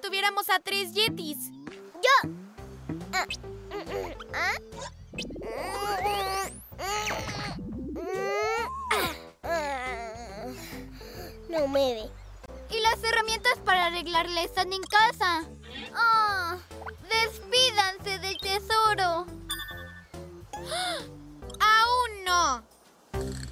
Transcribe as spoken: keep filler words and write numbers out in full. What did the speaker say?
tuviéramos a tres yetis. ¡Yo! Ah, ¿ah? No me ve. Y las herramientas para arreglarla están en casa.